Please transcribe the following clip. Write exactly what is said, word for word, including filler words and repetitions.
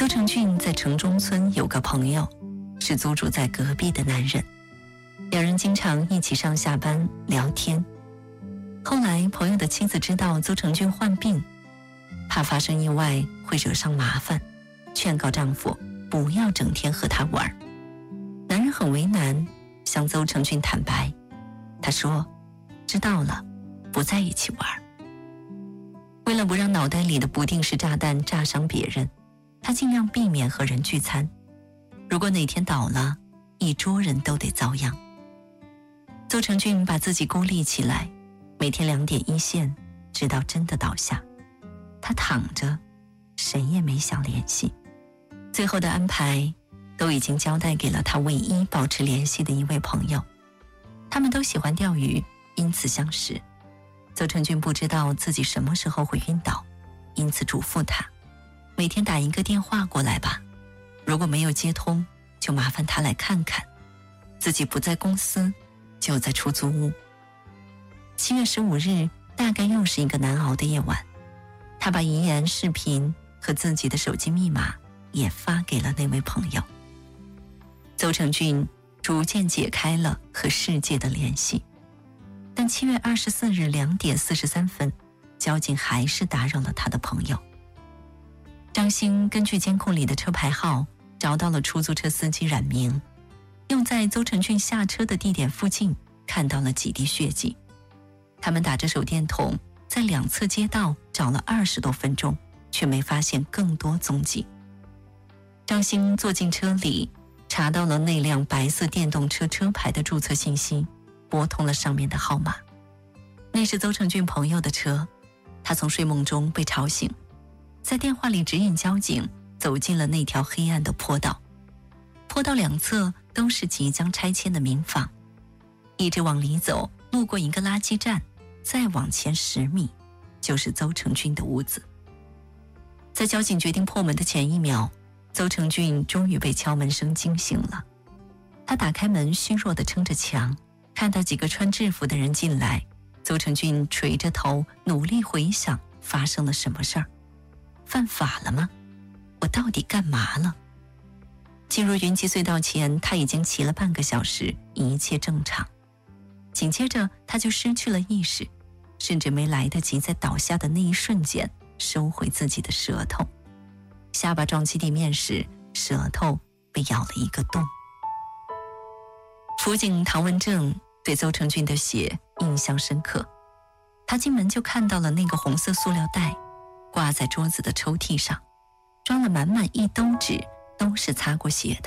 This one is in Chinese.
邹成俊在城中村有个朋友，是租住在隔壁的男人，两人经常一起上下班聊天。后来朋友的妻子知道邹成俊患病，怕发生意外会惹上麻烦，劝告丈夫不要整天和他玩。男人很为难，向邹成俊坦白，他说知道了，不在一起玩。为了不让脑袋里的不定时炸弹炸伤别人，他尽量避免和人聚餐，如果哪天倒了，一桌人都得遭殃。邹成俊把自己孤立起来，每天两点一线，直到真的倒下。他躺着，谁也没想联系。最后的安排都已经交代给了他唯一保持联系的一位朋友，他们都喜欢钓鱼，因此相识。邹成俊不知道自己什么时候会晕倒，因此嘱咐他每天打一个电话过来吧，如果没有接通，就麻烦他来看看。自己不在公司，就在出租屋。七月十五日，大概又是一个难熬的夜晚，他把遗言视频和自己的手机密码也发给了那位朋友。邹成俊逐渐解开了和世界的联系，但七月二十四日两点四十三分，交警还是打扰了他的朋友。张鑫根据监控里的车牌号找到了出租车司机冉明，又在邹成俊下车的地点附近看到了几滴血迹。他们打着手电筒在两侧街道找了二十多分钟，却没发现更多踪迹。张鑫坐进车里，查到了那辆白色电动车车牌的注册信息，拨通了上面的号码。那是邹成俊朋友的车，他从睡梦中被吵醒，在电话里指引交警走进了那条黑暗的坡道。坡道两侧都是即将拆迁的民房，一直往里走，路过一个垃圾站，再往前十米就是邹成俊的屋子。在交警决定破门的前一秒，邹成俊终于被敲门声惊醒了。他打开门，虚弱地撑着墙，看到几个穿制服的人进来。邹成俊垂着头，努力回想发生了什么事儿。犯法了吗？我到底干嘛了？进入云栖隧道前，他已经骑了半个小时，一切正常。紧接着他就失去了意识，甚至没来得及在倒下的那一瞬间收回自己的舌头。下巴撞击地面时，舌头被咬了一个洞。辅警唐文正对邹成俊的血印象深刻，他进门就看到了那个红色塑料袋挂在桌子的抽屉上，装了满满一兜纸，都是擦过血的。